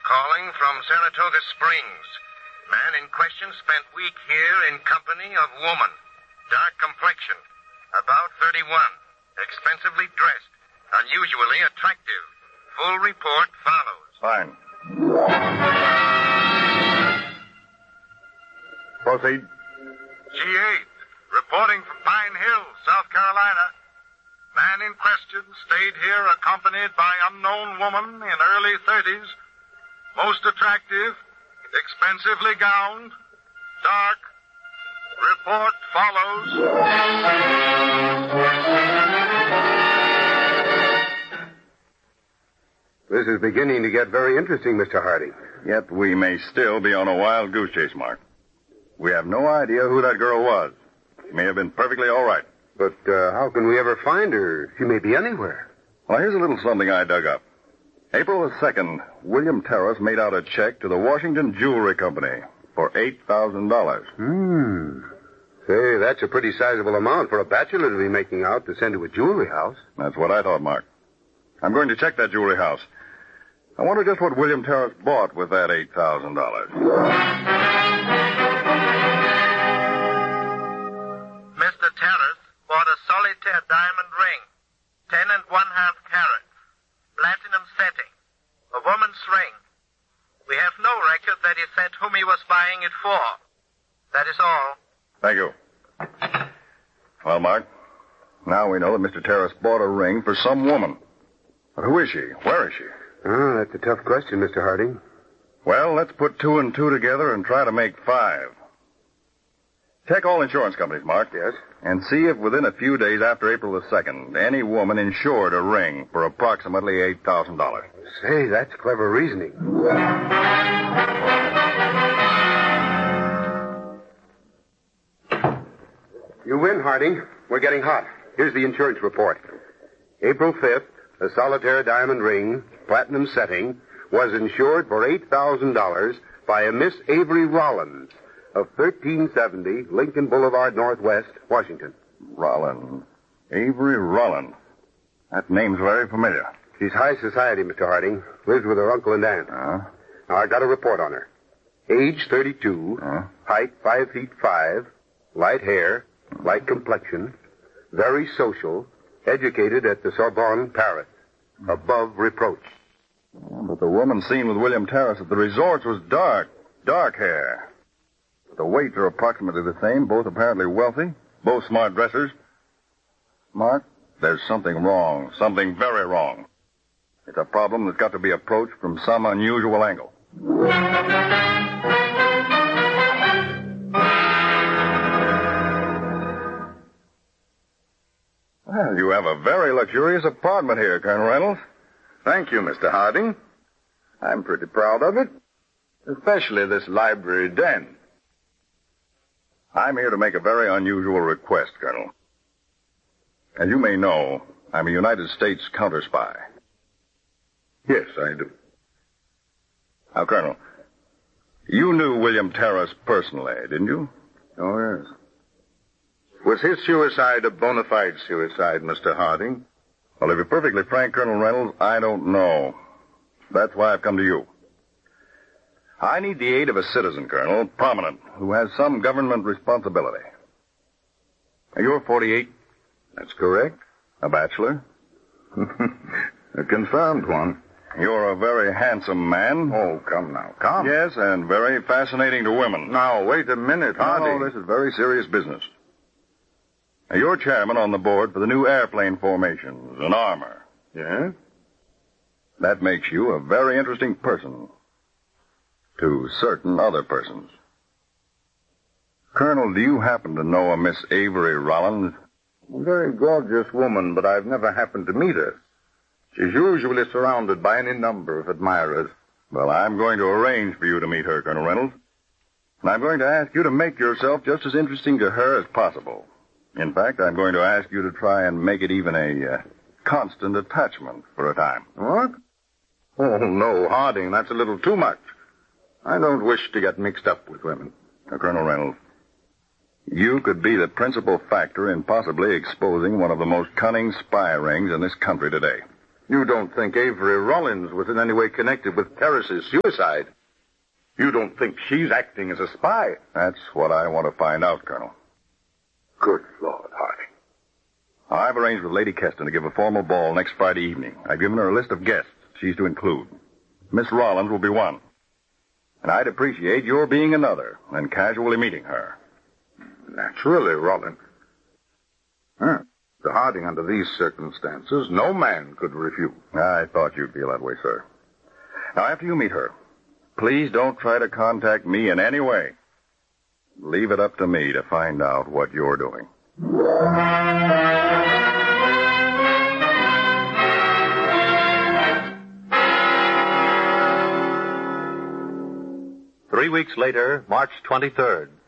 Calling from Saratoga Springs. Man in question spent week here in company of woman. Dark complexion. About 31. Expensively dressed. Unusually attractive. Full report follows. Fine. Proceed. G8. Reporting from Pine Hills, South Carolina. Man in question stayed here accompanied by unknown woman in early 30s. Most attractive. Expensively gowned. Dark. Report follows. This is beginning to get very interesting, Mr. Harding. Yet we may still be on a wild goose chase, Mark. We have no idea who that girl was. She may have been perfectly all right. But how can we ever find her? She may be anywhere. Well, here's a little something I dug up. April the 2nd, William Terrace made out a check to the Washington Jewelry Company for $8,000. Say, that's a pretty sizable amount for a bachelor to be making out to send to a jewelry house. That's what I thought, Mark. I'm going to check that jewelry house. I wonder just what William Terrace bought with that $8,000. Mr. Terrace bought a solitaire diamond ring, 10 1/2 carats, platinum setting, a woman's ring. We have no record that he said whom he was buying it for. That is all. Thank you. Well, Mark, now we know that Mr. Terrace bought a ring for some woman. But who is she? Where is she? Oh, that's a tough question, Mr. Harding. Well, let's put 2 and 2 together and try to make 5. Check all insurance companies, Mark. Yes? And see if within a few days after April the 2nd, any woman insured a ring for approximately $8,000. Say, that's clever reasoning. You win, Harding. We're getting hot. Here's the insurance report. April 5th, a solitaire diamond ring, platinum setting, was insured for $8,000 by a Miss Avery Rollins of 1370 Lincoln Boulevard, Northwest, Washington. Rollins. Avery Rollins. That name's very familiar. She's high society, Mr. Harding. Lives with her uncle and aunt. Now, I got a report on her. Age 32, height 5 feet 5, light hair, light complexion, very social, educated at the Sorbonne, Paris. Above reproach. But the woman seen with William Terrace at the resorts was dark hair. The weights are approximately the same, both apparently wealthy, both smart dressers. Mark, there's something wrong, something very wrong. It's a problem that's got to be approached from some unusual angle. Well, you have a very luxurious apartment here, Colonel Reynolds. Thank you, Mr. Harding. I'm pretty proud of it, especially this library den. I'm here to make a very unusual request, Colonel. As you may know, I'm a United States counter spy. Yes, I do. Now, Colonel, you knew William Terrace personally, didn't you? Oh, yes. Was his suicide a bona fide suicide, Mr. Harding? Well, to be perfectly frank, Colonel Reynolds, I don't know. That's why I've come to you. I need the aid of a citizen, Colonel, prominent, who has some government responsibility. You're 48? That's correct. A bachelor? A confirmed one. You're a very handsome man. Oh, come now, come. Yes, and very fascinating to women. Now, wait a minute, Harding. No, this is very serious business. Now, you're chairman on the board for the new airplane formations and armor. Yes? That makes you a very interesting person to certain other persons. Colonel, do you happen to know a Miss Avery Rollins? A very gorgeous woman, but I've never happened to meet her. She's usually surrounded by any number of admirers. Well, I'm going to arrange for you to meet her, Colonel Reynolds. And I'm going to ask you to make yourself just as interesting to her as possible. In fact, I'm going to ask you to try and make it even a constant attachment for a time. What? Oh, no, Harding, that's a little too much. I don't wish to get mixed up with women. Now, Colonel Reynolds, you could be the principal factor in possibly exposing one of the most cunning spy rings in this country today. You don't think Avery Rollins was in any way connected with Terrace's suicide? You don't think she's acting as a spy? That's what I want to find out, Colonel. Good Lord, Harding. I've arranged with Lady Keston to give a formal ball next Friday evening. I've given her a list of guests she's to include. Miss Rollins will be one. And I'd appreciate your being another and casually meeting her. Naturally, Rollins. Mr. Harding, under these circumstances, no man could refuse. I thought you'd feel that way, sir. Now, after you meet her, please don't try to contact me in any way. Leave it up to me to find out what you're doing. Three weeks later, March 23rd.